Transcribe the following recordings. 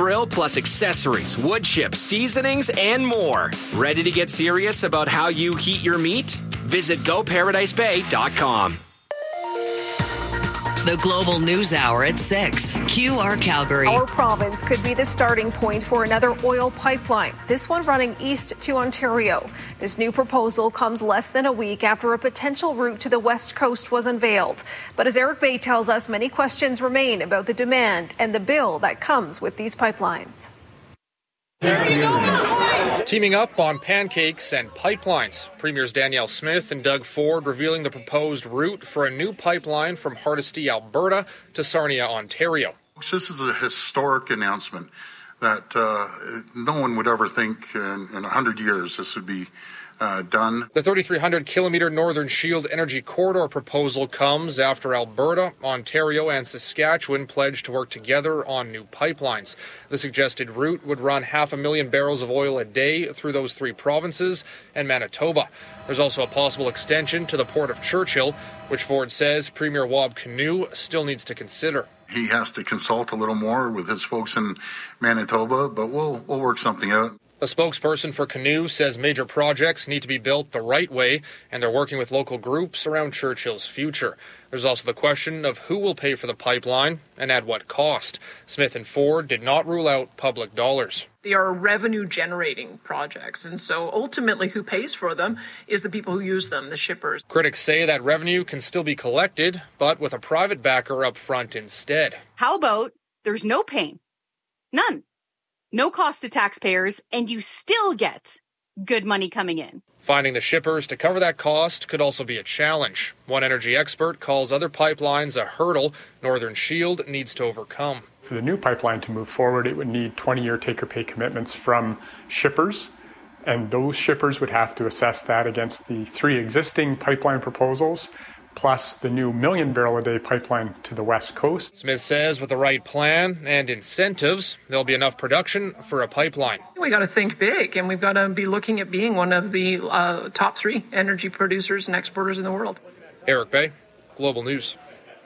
grill plus accessories, wood chips, seasonings, and more. Ready to get serious about how you heat your meat? Visit GoParadiseBay.com. The Global News Hour at 6. QR Calgary. Our province could be the starting point for another oil pipeline, this one running east to Ontario. This new proposal comes less than a week after a potential route to the west coast was unveiled. But as Eric Bay tells us, many questions remain about the demand and the bill that comes with these pipelines. Teaming up on pancakes and pipelines. Premiers Danielle Smith and Doug Ford revealing the proposed route for a new pipeline from Hardisty, Alberta to Sarnia, Ontario. This is a historic announcement that no one would ever think in 100 years this would be done. The 3,300-kilometre Northern Shield Energy Corridor proposal comes after Alberta, Ontario, and Saskatchewan pledged to work together on new pipelines. The suggested route would run 500,000 barrels of oil a day through those three provinces and Manitoba. There's also a possible extension to the Port of Churchill, which Ford says Premier Wab Kinew still needs to consider. He has to consult a little more with his folks in Manitoba, but we'll work something out. A spokesperson for Kinew says major projects need to be built the right way, and they're working with local groups around Churchill's future. There's also the question of who will pay for the pipeline and at what cost. Smith and Ford did not rule out public dollars. They are revenue-generating projects, and so ultimately who pays for them is the people who use them, the shippers. Critics say that revenue can still be collected, but with a private backer up front instead. How about there's no pain? None. No cost to taxpayers, and you still get good money coming in. Finding the shippers to cover that cost could also be a challenge. One energy expert calls other pipelines a hurdle Northern Shield needs to overcome. For the new pipeline to move forward, it would need 20-year take-or-pay commitments from shippers, and those shippers would have to assess that against the three existing pipeline proposals, plus the new 1 million barrel a day pipeline to the west coast. Smith says with the right plan and incentives, there'll be enough production for a pipeline. We got to think big, and we've got to be looking at being one of the top 3 energy producers and exporters in the world. Eric Bay, Global News.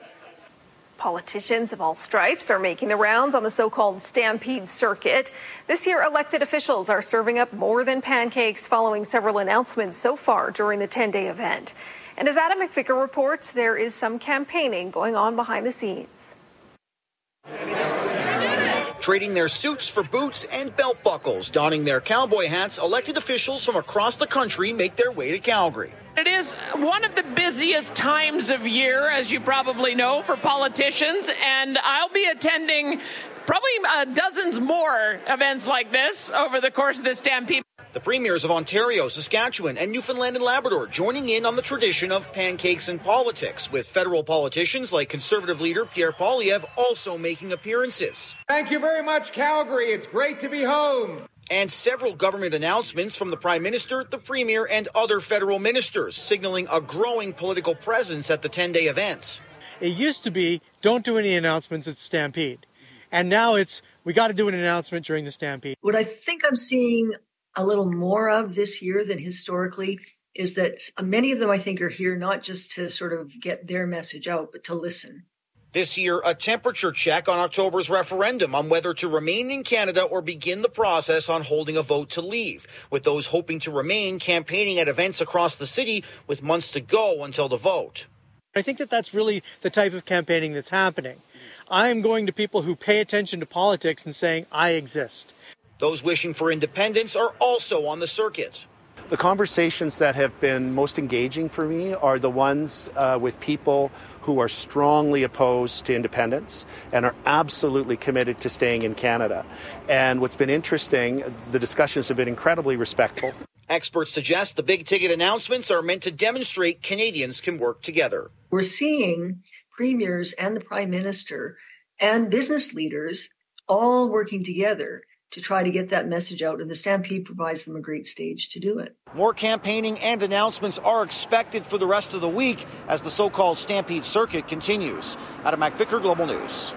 Politicians of all stripes are making the rounds on the so-called Stampede circuit. This year, elected officials are serving up more than pancakes following several announcements so far during the 10-day event. And as Adam McVicker reports, there is some campaigning going on behind the scenes. Trading their suits for boots and belt buckles, donning their cowboy hats, elected officials from across the country make their way to Calgary. It is one of the busiest times of year, as you probably know, for politicians, and I'll be attending probably dozens more events like this over the course of this Stampede. The premiers of Ontario, Saskatchewan, and Newfoundland and Labrador joining in on the tradition of pancakes in politics, with federal politicians like Conservative leader Pierre Poilievre also making appearances. Thank you very much, Calgary. It's great to be home. And several government announcements from the Prime Minister, the Premier, and other federal ministers, signaling a growing political presence at the 10-day event. It used to be, don't do any announcements at Stampede. And now it's, we got to do an announcement during the Stampede. What I think I'm seeing a little more of this year than historically is that many of them, I think, are here not just to sort of get their message out, but to listen. This year, a temperature check on October's referendum on whether to remain in Canada or begin the process on holding a vote to leave, with those hoping to remain campaigning at events across the city with months to go until the vote. I think that that's really the type of campaigning that's happening. I am going to people who pay attention to politics and saying, I exist. Those wishing for independence are also on the circuit. The conversations that have been most engaging for me are the ones with people who are strongly opposed to independence and are absolutely committed to staying in Canada. And what's been interesting, the discussions have been incredibly respectful. Experts suggest the big-ticket announcements are meant to demonstrate Canadians can work together. We're seeing premiers and the Prime Minister and business leaders all working together to try to get that message out, and the Stampede provides them a great stage to do it. More campaigning and announcements are expected for the rest of the week as the so-called Stampede circuit continues. Adam McVicker, Global News.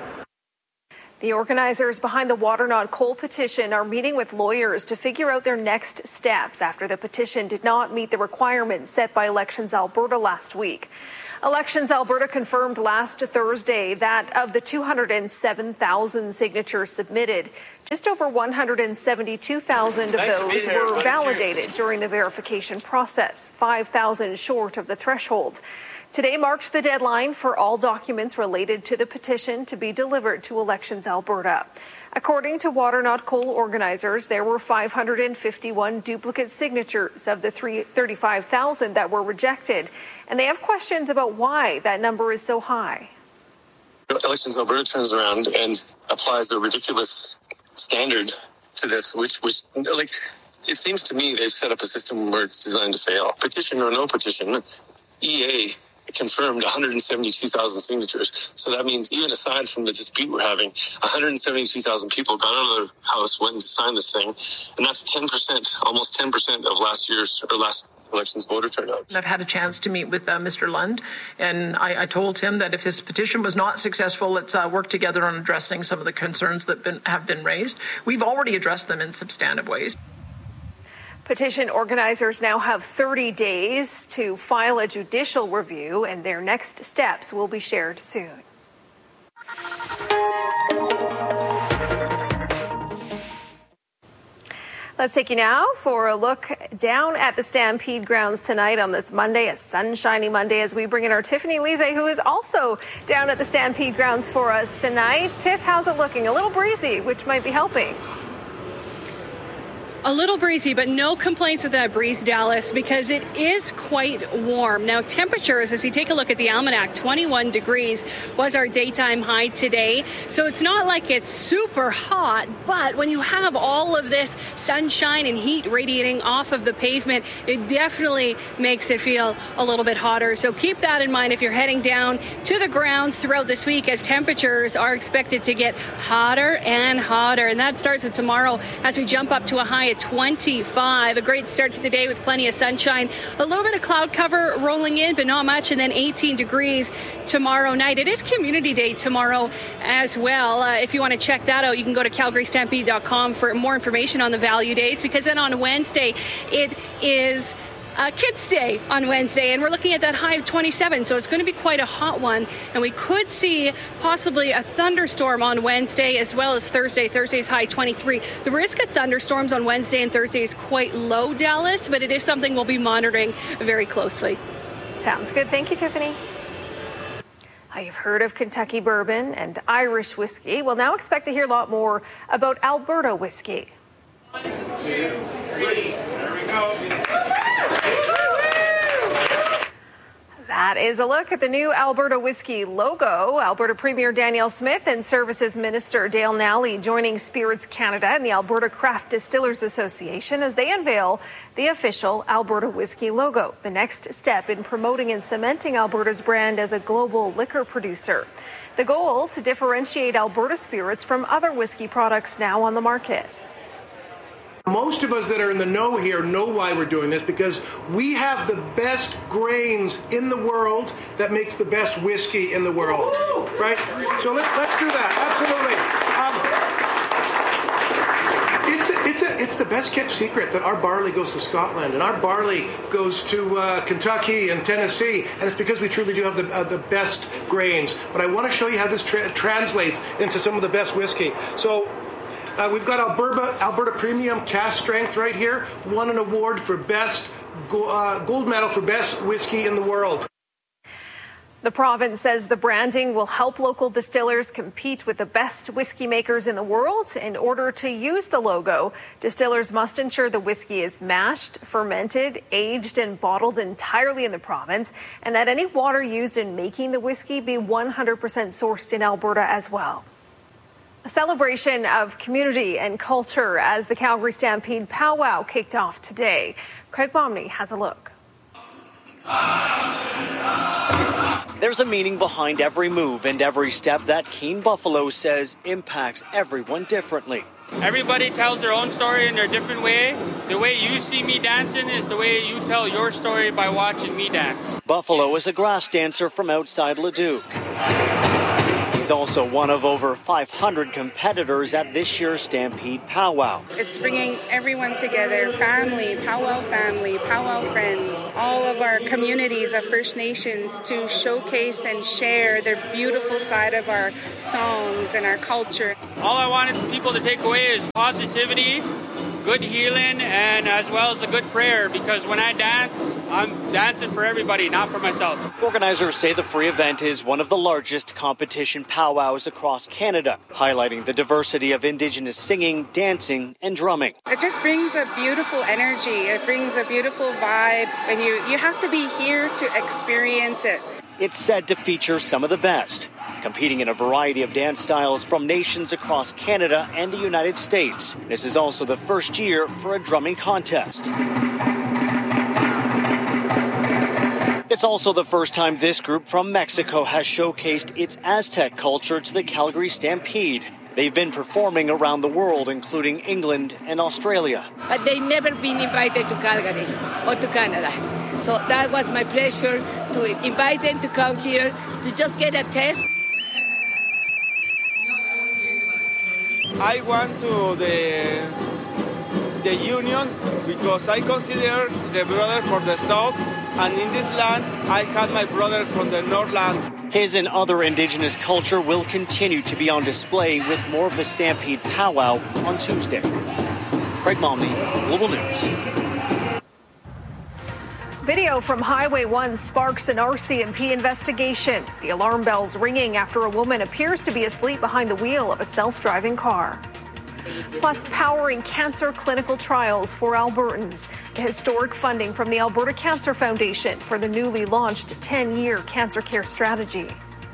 The organizers behind the Water Not Coal petition are meeting with lawyers to figure out their next steps after the petition did not meet the requirements set by Elections Alberta last week. Elections Alberta confirmed last Thursday that of the 207,000 signatures submitted, just over 172,000 of those were validated during the verification process, 5,000 short of the threshold. Today marked the deadline for all documents related to the petition to be delivered to Elections Alberta. According to Water Not Coal organizers, there were 551 duplicate signatures of the 35,000 that were rejected, and they have questions about why that number is so high. Elections Alberta turns around and applies a ridiculous standard to this, which it seems to me they've set up a system where it's designed to fail. Petition or no petition, EA confirmed 172,000 signatures. So that means even aside from the dispute we're having, 172,000 people got out of the house, went and signed this thing. And that's 10%, almost 10% of last election's voter turnout. I've had a chance to meet with Mr. Lund, and I told him that if his petition was not successful, let's work together on addressing some of the concerns that have been raised. We've already addressed them in substantive ways. Petition organizers now have 30 days to file a judicial review, and their next steps will be shared soon. Let's take you now for a look down at the Stampede grounds tonight on this Monday, a sunshiny Monday, as we bring in our Tiffany Lise, who is also down at the Stampede grounds for us tonight. Tiff, how's it looking? A little breezy, which might be helping. A little breezy, but no complaints with that breeze, Dallas, because it is quite warm. Now, temperatures, as we take a look at the almanac, 21 degrees was our daytime high today. So it's not like it's super hot, but when you have all of this sunshine and heat radiating off of the pavement, it definitely makes it feel a little bit hotter. So keep that in mind if you're heading down to the grounds throughout this week, as temperatures are expected to get hotter and hotter. And that starts with tomorrow as we jump up to a high at 25. A great start to the day with plenty of sunshine. A little bit of cloud cover rolling in, but not much. And then 18 degrees tomorrow night. It is Community Day tomorrow as well. If you want to check that out, you can go to calgarystampede.com for more information on the value days, because then on Wednesday, it is Kids Day on Wednesday, and we're looking at that high of 27, so it's going to be quite a hot one, and we could see possibly a thunderstorm on Wednesday as well as Thursday. Thursday's high 23. The risk of thunderstorms on Wednesday and Thursday is quite low, Dallas, but it is something we'll be monitoring very closely. Sounds good. Thank you, Tiffany. You've heard of Kentucky bourbon and Irish whiskey. Well, now expect to hear a lot more about Alberta whiskey. 1, 2, 3. There we go. That is a look at the new Alberta whiskey logo. Alberta Premier Danielle Smith and Services Minister Dale Nally joining Spirits Canada and the Alberta Craft Distillers Association as they unveil the official Alberta whiskey logo, the next step in promoting and cementing Alberta's brand as a global liquor producer. The goal, to differentiate Alberta spirits from other whiskey products now on the market. Most of us that are in the know here know why we're doing this, because we have the best grains in the world that makes the best whiskey in the world, right? So let's do that, absolutely. It's the best kept secret that our barley goes to Scotland and our barley goes to Kentucky and Tennessee, and it's because we truly do have the best grains. But I want to show you how this translates into some of the best whiskey. So we've got Alberta Premium Cask Strength right here. Won an award for best gold medal for best whiskey in the world. The province says the branding will help local distillers compete with the best whiskey makers in the world. In order to use the logo, distillers must ensure the whiskey is mashed, fermented, aged, and bottled entirely in the province, and that any water used in making the whiskey be 100% sourced in Alberta as well. A celebration of community and culture as the Calgary Stampede powwow kicked off today. Craig Bomney has a look. There's a meaning behind every move and every step that Keene Buffalo says impacts everyone differently. Everybody tells their own story in their different way. The way you see me dancing is the way you tell your story by watching me dance. Buffalo is a grass dancer from outside Leduc. He's She's also one of over 500 competitors at this year's Stampede Powwow. It's bringing everyone together, family, powwow friends, all of our communities of First Nations to showcase and share their beautiful side of our songs and our culture. All I wanted people to take away is positivity, good healing, and as well as a good prayer, because when I dance, I'm dancing for everybody, not for myself. Organizers say the free event is one of the largest competition powwows across Canada, highlighting the diversity of Indigenous singing, dancing, and drumming. It just brings a beautiful energy. It brings a beautiful vibe, and you have to be here to experience it. It's said to feature some of the best, competing in a variety of dance styles from nations across Canada and the United States. This is also the first year for a drumming contest. It's also the first time this group from Mexico has showcased its Aztec culture to the Calgary Stampede. They've been performing around the world, including England and Australia. But they've never been invited to Calgary or to Canada. So that was my pleasure to invite them to come here to just get a taste. I went to the Union because I consider the brother for the South, and in this land I had my brother from the Northland. His and other Indigenous culture will continue to be on display with more of the Stampede Powwow on Tuesday. Craig Momney, Global News. Video from Highway 1 sparks an RCMP investigation. The alarm bells ringing after a woman appears to be asleep behind the wheel of a self-driving car. Plus, powering cancer clinical trials for Albertans. Historic funding from the Alberta Cancer Foundation for the newly launched 10-year cancer care strategy.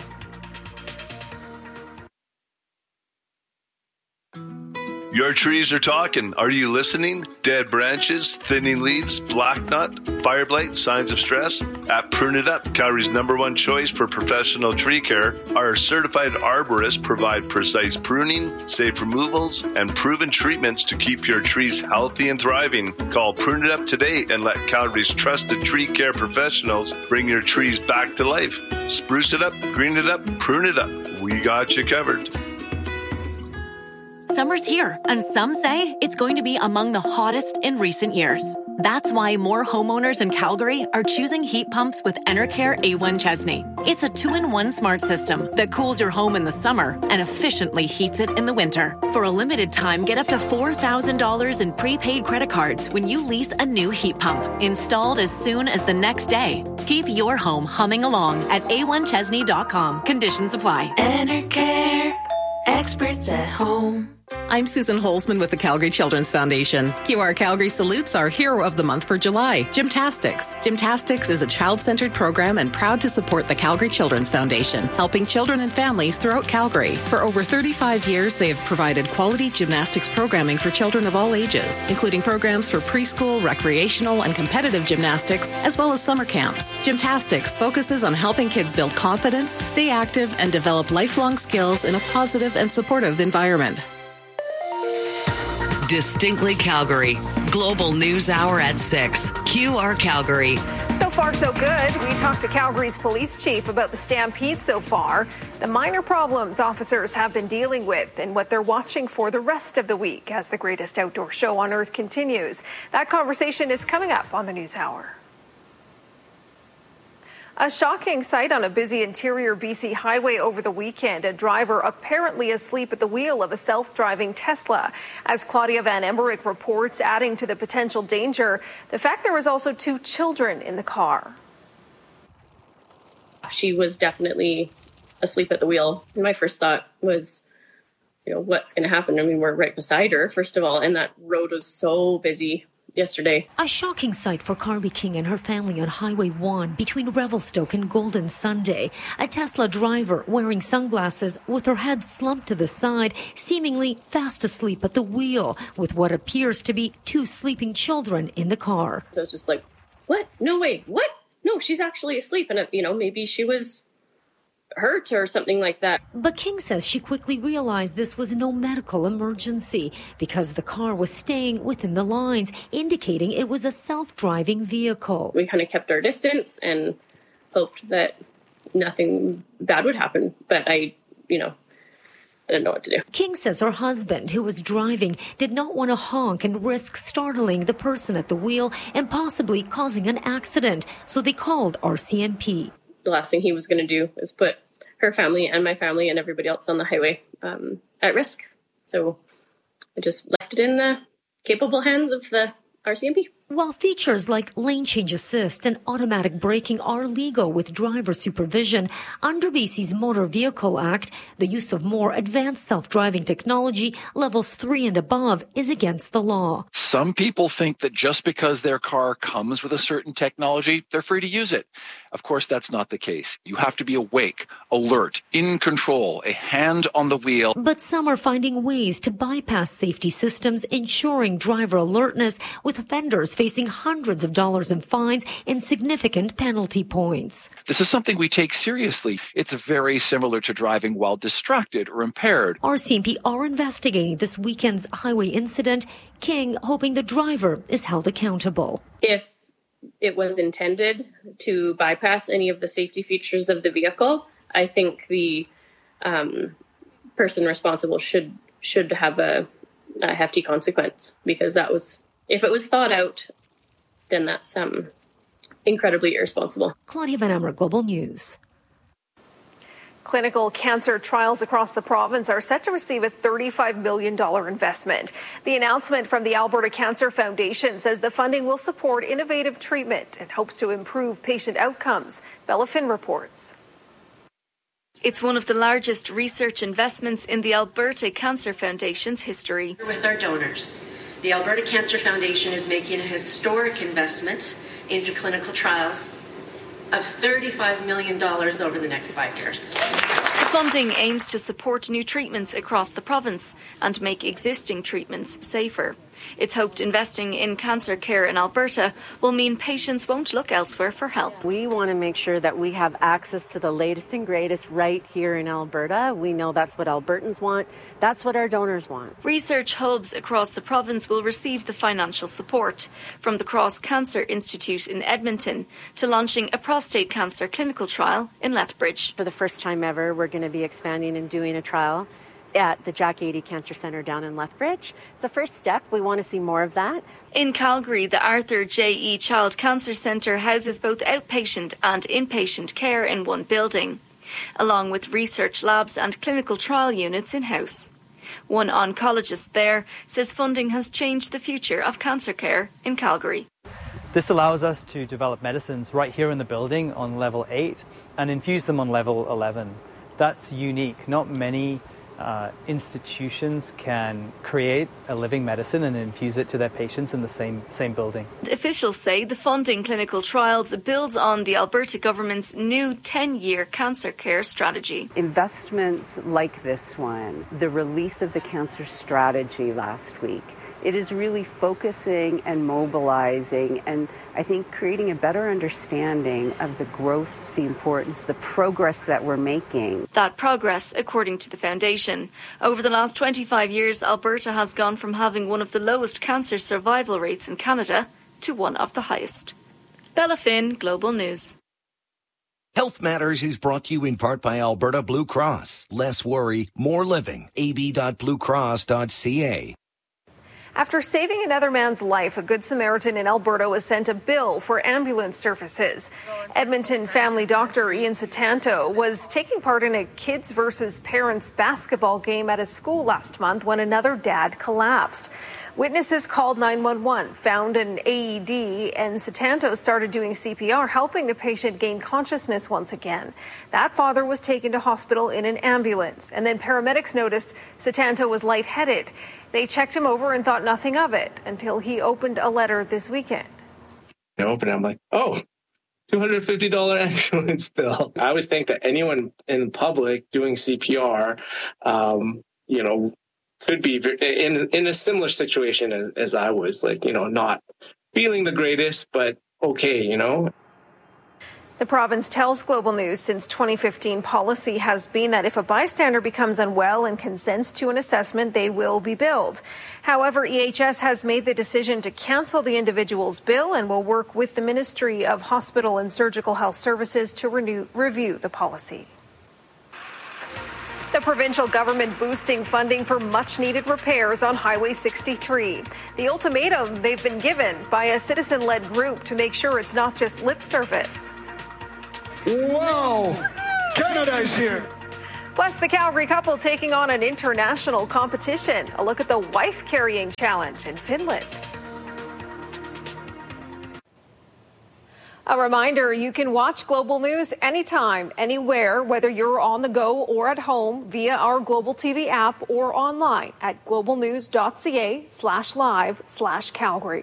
Your trees are talking. Are you listening? Dead branches, thinning leaves, black knot, fire blight, signs of stress? At Prune It Up, Calgary's #1 choice for professional tree care, our certified arborists provide precise pruning, safe removals, and proven treatments to keep your trees healthy and thriving. Call Prune It Up today and let Calgary's trusted tree care professionals bring your trees back to life. Spruce it up, green it up, prune it up. We got you covered. Summer's here, and some say it's going to be among the hottest in recent years. That's why more homeowners in Calgary are choosing heat pumps with Enercare A1 Chesney. It's a 2-in-1 smart system that cools your home in the summer and efficiently heats it in the winter. For a limited time, get up to $4,000 in prepaid credit cards when you lease a new heat pump, installed as soon as the next day. Keep your home humming along at a1chesney.com. Conditions apply. Enercare, experts at home. I'm Susan Holzman with the Calgary Children's Foundation. QR Calgary salutes our hero of the month for July, Gymtastics. Gymtastics is a child-centered program and proud to support the Calgary Children's Foundation, helping children and families throughout Calgary. For over 35 years, they have provided quality gymnastics programming for children of all ages, including programs for preschool, recreational, and competitive gymnastics, as well as summer camps. Gymtastics focuses on helping kids build confidence, stay active, and develop lifelong skills in a positive and supportive environment. Distinctly Calgary. Global News Hour at 6. QR Calgary. So far, so good. We talked to Calgary's police chief about the stampede so far, the minor problems officers have been dealing with, and what they're watching for the rest of the week as the greatest outdoor show on earth continues. That conversation is coming up on the News Hour. A shocking sight on a busy interior BC highway over the weekend. A driver apparently asleep at the wheel of a self-driving Tesla. As Claudia Van Emmerich reports, adding to the potential danger, the fact there was also 2 children in the car. She was definitely asleep at the wheel. And my first thought was, what's going to happen? I mean, we're right beside her, first of all, and that road was so busy yesterday. A shocking sight for Carly King and her family on Highway 1 between Revelstoke and Golden Sunday. A Tesla driver wearing sunglasses with her head slumped to the side, seemingly fast asleep at the wheel, with what appears to be 2 sleeping children in the car. So it's just like, what? No way. What? No, she's actually asleep. And, maybe she was hurt or something like that. But King says she quickly realized this was no medical emergency because the car was staying within the lines, indicating it was a self-driving vehicle. We kind of kept our distance and hoped that nothing bad would happen. But I I didn't know what to do. King says her husband, who was driving, did not want to honk and risk startling the person at the wheel and possibly causing an accident, so they called RCMP. The last thing he was going to do is put her family and my family and everybody else on the highway at risk. So I just left it in the capable hands of the RCMP. While features like lane change assist and automatic braking are legal with driver supervision, under BC's Motor Vehicle Act, the use of more advanced self-driving technology, levels 3 and above, is against the law. Some people think that just because their car comes with a certain technology, they're free to use it. Of course, that's not the case. You have to be awake, alert, in control, a hand on the wheel. But some are finding ways to bypass safety systems, ensuring driver alertness, with offenders facing hundreds of dollars in fines and significant penalty points. This is something we take seriously. It's very similar to driving while distracted or impaired. RCMP are investigating this weekend's highway incident, King hoping the driver is held accountable. If it was intended to bypass any of the safety features of the vehicle, I think the person responsible should have a hefty consequence, because that was, if it was thought out, then that's incredibly irresponsible. Claudia Van Ammer, Global News. Clinical cancer trials across the province are set to receive a $35 million investment. The announcement from the Alberta Cancer Foundation says the funding will support innovative treatment and hopes to improve patient outcomes. Bella Finn reports. It's one of the largest research investments in the Alberta Cancer Foundation's history. With our donors, the Alberta Cancer Foundation is making a historic investment into clinical trials of $35 million over the next 5 years. The funding aims to support new treatments across the province and make existing treatments safer. It's hoped investing in cancer care in Alberta will mean patients won't look elsewhere for help. We want to make sure that we have access to the latest and greatest right here in Alberta. We know that's what Albertans want. That's what our donors want. Research hubs across the province will receive the financial support, from the Cross Cancer Institute in Edmonton to launching a prostate cancer clinical trial in Lethbridge. For the first time ever, we're going to be expanding and doing a trial at the Jack Eady Cancer Centre down in Lethbridge. It's a first step. We want to see more of that. In Calgary, the Arthur J.E. Child Cancer Centre houses both outpatient and inpatient care in one building, along with research labs and clinical trial units in-house. One oncologist there says funding has changed the future of cancer care in Calgary. This allows us to develop medicines right here in the building on level 8 and infuse them on level 11. That's unique. Not many institutions can create a living medicine and infuse it to their patients in the same building. Officials say the funding clinical trials builds on the Alberta government's new 10-year cancer care strategy. Investments like this one, the release of the cancer strategy last week, it is really focusing and mobilizing and I think creating a better understanding of the growth, the importance, the progress that we're making. That progress, according to the foundation. Over the last 25 years, Alberta has gone from having one of the lowest cancer survival rates in Canada to one of the highest. Bella Finn, Global News. Health Matters is brought to you in part by Alberta Blue Cross. Less worry, more living. ab.bluecross.ca. After saving another man's life, a Good Samaritan in Alberta was sent a bill for ambulance services. Edmonton family doctor Ian Satanto was taking part in a kids versus parents basketball game at a school last month when another dad collapsed. Witnesses called 911, found an AED, and Satanto started doing CPR, helping the patient gain consciousness once again. That father was taken to hospital in an ambulance, and then paramedics noticed Satanto was lightheaded. They checked him over and thought nothing of it until he opened a letter this weekend. I opened it, I'm like, oh, $250 ambulance bill. I would think that anyone in public doing CPR, could be in a similar situation as I was, not feeling the greatest, but okay, The province tells Global News since 2015 policy has been that if a bystander becomes unwell and consents to an assessment, they will be billed. However, EHS has made the decision to cancel the individual's bill and will work with the Ministry of Hospital and Surgical Health Services to review the policy. The provincial government boosting funding for much-needed repairs on Highway 63. The ultimatum they've been given by a citizen-led group to make sure it's not just lip service. Wow! Canada's here! Plus, the Calgary couple taking on an international competition. A look at the wife-carrying challenge in Finland. A reminder, you can watch Global News anytime, anywhere, whether you're on the go or at home via our Global TV app or online at globalnews.ca/live/Calgary.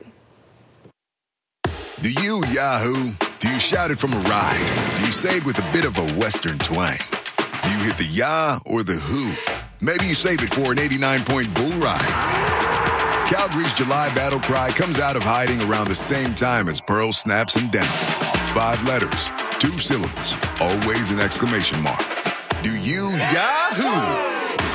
Do you Yahoo? Do you shout it from a ride? Do you say it with a bit of a Western twang? Do you hit the yah or the who? Maybe you save it for an 89-point bull ride. Calgary's July battle cry comes out of hiding around the same time as Pearl snaps and down. 5 letters, 2 syllables, always an exclamation mark. Do you Yahoo?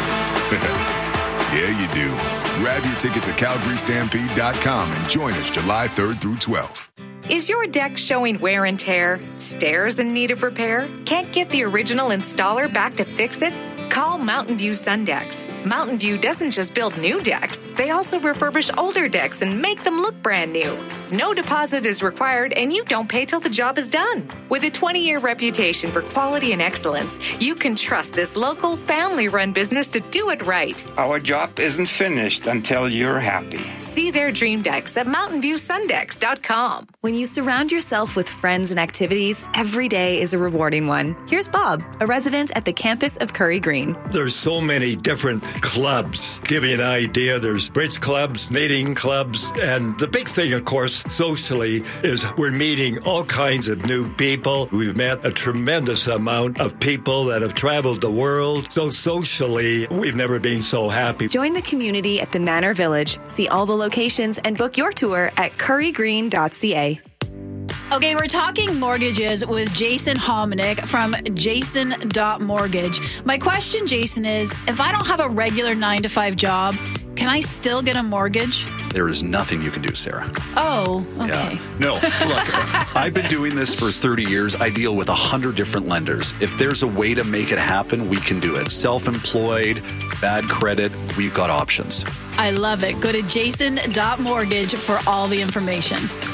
Yeah, you do. Grab your tickets at CalgaryStampede.com and join us July 3rd through 12th. Is your deck showing wear and tear? Stairs in need of repair? Can't get the original installer back to fix it? Call Mountain View Sundecks. Mountain View doesn't just build new decks, they also refurbish older decks and make them look brand new. No deposit is required and you don't pay till the job is done. With a 20-year reputation for quality and excellence, you can trust this local family-run business to do it right. Our job isn't finished until you're happy. See their dream decks at mountainviewsundecks.com. When you surround yourself with friends and activities, every day is a rewarding one. Here's Bob, a resident at the campus of Curry Green. There's so many different clubs. Give you an idea, there's bridge clubs, knitting clubs, and the big thing, of course, socially, is we're meeting all kinds of new people. We've met a tremendous amount of people that have traveled the world. So socially, we've never been so happy. Join the community at the Manor Village. See all the locations and book your tour at currygreen.ca. Okay, we're talking mortgages with Jason Hominick from jason.mortgage. My question, Jason, is if I don't have a regular 9-to-5 job, can I still get a mortgage? There is nothing you can do, Sarah. Oh, okay. Yeah. No, look, I've been doing this for 30 years. I deal with 100 different lenders. If there's a way to make it happen, we can do it. Self-employed, bad credit, we've got options. I love it. Go to jason.mortgage for all the information.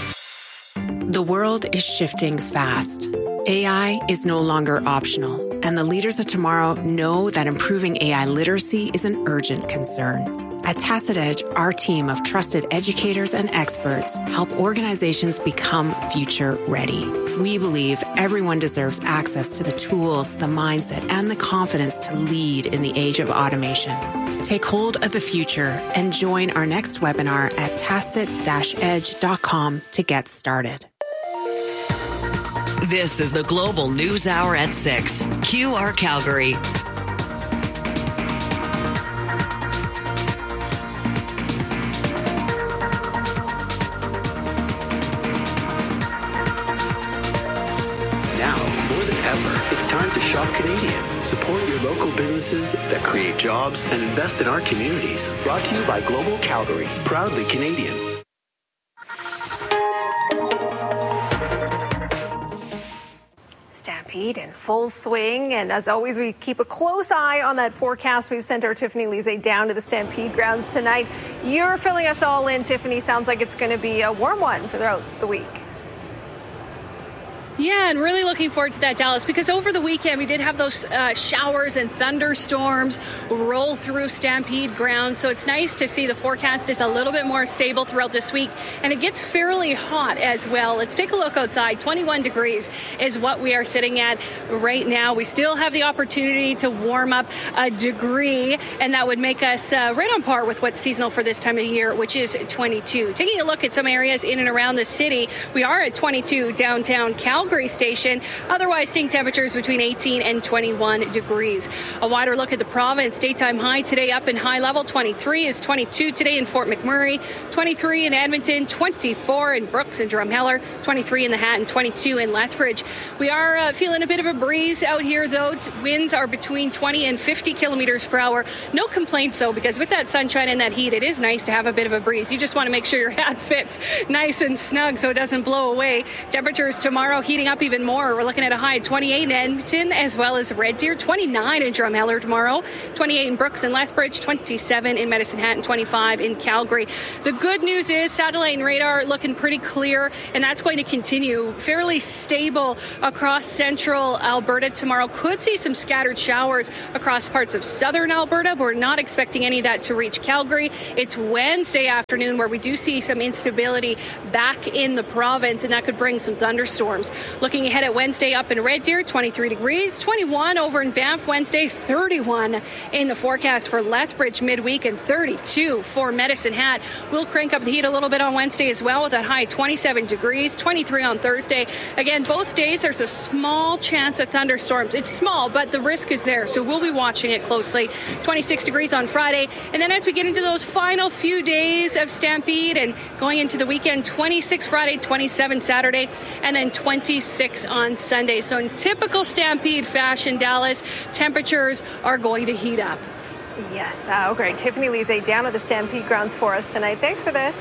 The world is shifting fast. AI is no longer optional, and the leaders of tomorrow know that improving AI literacy is an urgent concern. At Tacit Edge, our team of trusted educators and experts help organizations become future ready. We believe everyone deserves access to the tools, the mindset, and the confidence to lead in the age of automation. Take hold of the future and join our next webinar at tacit-edge.com to get started. This is the Global News Hour at 6. QR Calgary. Now, more than ever, it's time to shop Canadian. Support your local businesses that create jobs and invest in our communities. Brought to you by Global Calgary. Proudly Canadian. Stampede in full swing, and as always, we keep a close eye on that forecast. We've sent our Tiffany Lise down to the Stampede grounds tonight. You're filling us all in, Tiffany. Sounds like it's going to be a warm one throughout the week. Yeah, and really looking forward to that, Dallas, because over the weekend we did have those showers and thunderstorms roll through Stampede grounds. So it's nice to see the forecast is a little bit more stable throughout this week, and it gets fairly hot as well. Let's take a look outside. 21 degrees is what we are sitting at right now. We still have the opportunity to warm up a degree, and that would make us right on par with what's seasonal for this time of year, which is 22. Taking a look at some areas in and around the city, we are at 22 downtown Calgary Station, otherwise seeing temperatures between 18 and 21 degrees. A wider look at the province, daytime high today up in high level, 23 is 22 today in Fort McMurray, 23 in Edmonton, 24 in Brooks and Drumheller, 23 in the Hat, and 22 in Lethbridge. We are feeling a bit of a breeze out here, though. Winds are between 20 and 50 kilometers per hour. No complaints, though, because with that sunshine and that heat, it is nice to have a bit of a breeze. You just want to make sure your hat fits nice and snug so it doesn't blow away. Temperatures tomorrow here heating up even more. We're looking at a high of 28 in Edmonton as well as Red Deer, 29 in Drumheller tomorrow, 28 in Brooks and Lethbridge, 27 in Medicine Hat, and 25 in Calgary. The good news is satellite and radar looking pretty clear, and that's going to continue. Fairly stable across central Alberta tomorrow. Could see some scattered showers across parts of southern Alberta, but we're not expecting any of that to reach Calgary. It's Wednesday afternoon where we do see some instability back in the province, and that could bring some thunderstorms. Looking ahead at Wednesday up in Red Deer, 23 degrees, 21 over in Banff Wednesday, 31 in the forecast for Lethbridge midweek, and 32 for Medicine Hat. We'll crank up the heat a little bit on Wednesday as well with that high 27 degrees, 23 on Thursday. Again, both days there's a small chance of thunderstorms. It's small, but the risk is there, so we'll be watching it closely. 26 degrees on Friday, and then as we get into those final few days of Stampede and going into the weekend, 26 Friday, 27 Saturday, and then 26 on Sunday. So in typical Stampede fashion, Dallas, temperatures are going to heat up. Yes, great. Tiffany Lise down at the Stampede grounds for us tonight. Thanks for this.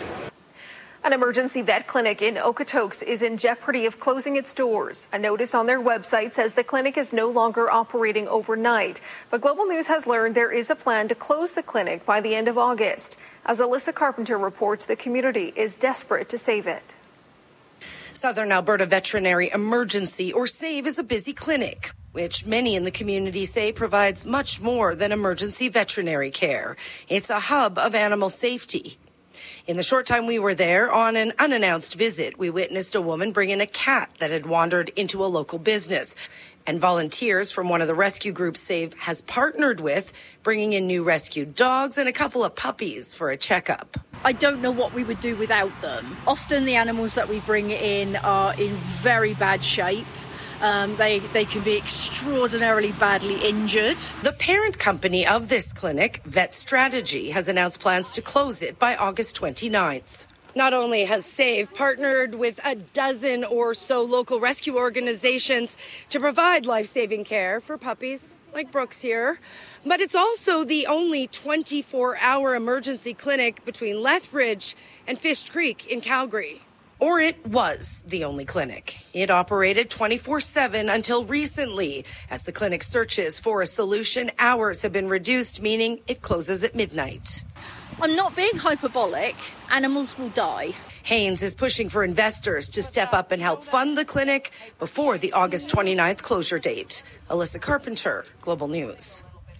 An emergency vet clinic in Okotoks is in jeopardy of closing its doors. A notice on their website says the clinic is no longer operating overnight. But Global News has learned there is a plan to close the clinic by the end of August. As Alyssa Carpenter reports, the community is desperate to save it. Southern Alberta Veterinary Emergency, or SAVE, is a busy clinic, which many in the community say provides much more than emergency veterinary care. It's a hub of animal safety. In the short time we were there on an unannounced visit, we witnessed a woman bring in a cat that had wandered into a local business. And volunteers from one of the rescue groups SAVE has partnered with, bringing in new rescued dogs and a couple of puppies for a checkup. I don't know what we would do without them. Often the animals that we bring in are in very bad shape. They can be extraordinarily badly injured. The parent company of this clinic, Vet Strategy, has announced plans to close it by August 29th. Not only has SAVE partnered with a dozen or so local rescue organizations to provide life-saving care for puppies like Brooks here, but it's also the only 24-hour emergency clinic between Lethbridge and Fish Creek in Calgary. Or it was the only clinic. It operated 24/7 until recently. As the clinic searches for a solution, hours have been reduced, meaning it closes at midnight. I'm not being hyperbolic. Animals will die. Haynes is pushing for investors to step up and help fund the clinic before the August 29th closure date. Alyssa Carpenter, Global News.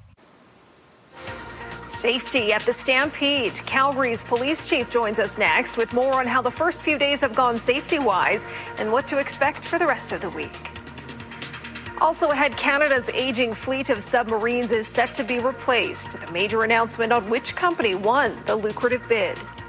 Safety at the Stampede. Calgary's police chief joins us next with more on how the first few days have gone safety-wise and what to expect for the rest of the week. Also ahead, Canada's aging fleet of submarines is set to be replaced. The major announcement on which company won the lucrative bid.